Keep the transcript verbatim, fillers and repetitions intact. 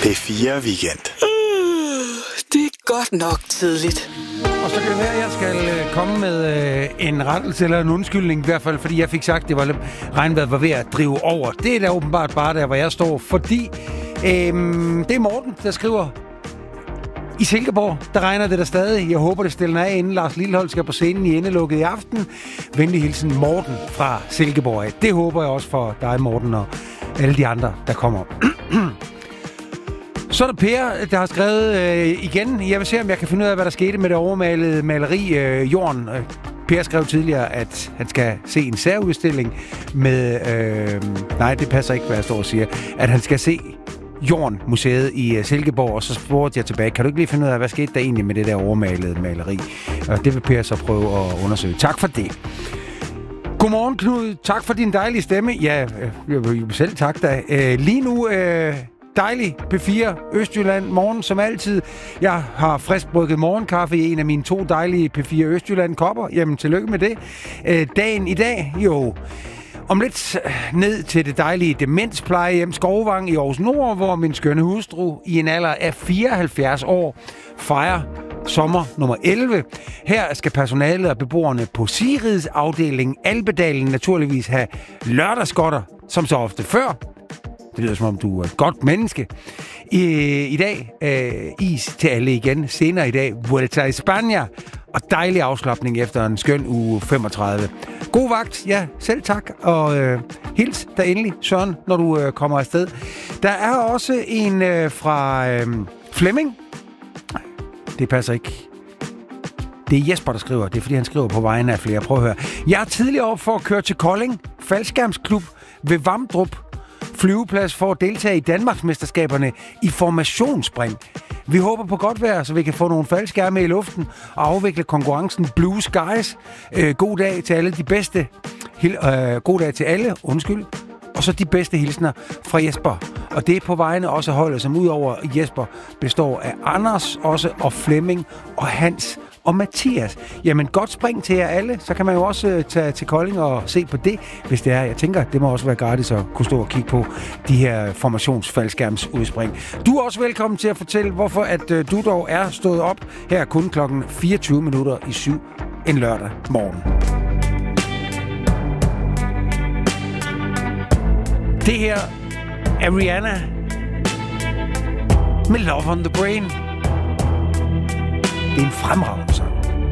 P fire Weekend. Øh, det er godt nok tidligt. Og så kan det være, at jeg skal komme med øh, en rettelse eller en undskyldning, i hvert fald, fordi jeg fik sagt, at det var regnvejret var ved at drive over. Det er da åbenbart bare der, hvor jeg står, fordi øh, det er Morten, der skriver: i Silkeborg, der regner det der stadig. Jeg håber, det stiller af, inden Lars Lillehold skal på scenen i Endelukket i aften. Venlig hilsen, Morten fra Silkeborg. Det håber jeg også for dig, Morten, og alle de andre, der kommer. Så er der Per, der har skrevet øh, igen. Jeg vil se, om jeg kan finde ud af, hvad der skete med det overmalede maleri øh, Jorden. Per skrev tidligere, at han skal se en særudstilling med... Øh, nej, det passer ikke, hvad jeg står og siger. At han skal se Jorden Museet i uh, Silkeborg, og så spurgte jeg tilbage, kan du ikke lige finde ud af, hvad skete der egentlig med det der overmalede maleri? Og det vil Per så prøve at undersøge. Tak for det. Godmorgen, Knud. Tak for din dejlige stemme. Ja, jeg vil selv takke dig. Uh, lige nu... Uh, Dejlig P fire Østjylland morgen, som altid. Jeg har frisk brygget morgenkaffe i en af mine to dejlige P fire Østjylland kopper. Jamen, tillykke med det. Øh, dagen i dag, jo, om lidt ned til det dejlige demensplejehjem Skovvang i Aarhus Nord, hvor min skønne hustru i en alder af fireoghalvfjerds år fejrer sommer nummer elleve. Her skal personalet og beboerne på Sigrids afdeling Alpedalen naturligvis have lørdagsgodter, som så ofte før. Det lyder som om, du er et godt menneske. I, i dag øh, is til alle igen. Senere i dag Vuelta i España. Og dejlig afslapning efter en skøn uge femogtredive. God vagt, ja, selv tak. Og øh, hils der endelig, Søren, når du øh, kommer afsted. Der er også en øh, fra øh, Flemming. Det passer ikke. Det er Jesper, der skriver. Det er, fordi han skriver på vegne af flere. Prøv at høre. Jeg er tidligere op for at køre til Kolding Faldskærmsklub ved Vamdrup flyveplads for at deltage i Danmarksmesterskaberne i formationsspring. Vi håber på godt vejr, så vi kan få nogle faldskærme i luften og afvikle konkurrencen Blue Skies. Øh, god dag til alle de bedste. Hil- øh, god dag til alle, undskyld. Og så de bedste hilsner fra Jesper. Og det er på vegne også holdet, som udover Jesper består af Anders også, og Flemming og Hans og Mathias. Jamen, godt spring til jer alle. Så kan man jo også uh, tage til Kolding og se på det, hvis det er. Jeg tænker, det må også være gratis at kunne stå og kigge på de her formationsfaldskærmsudspring. Du er også velkommen til at fortælle, hvorfor at uh, du dog er stået op her kun klokken fireogtyve minutter i syv en lørdag morgen. Det her er Rihanna med Love on the Brain. Det er en fremragende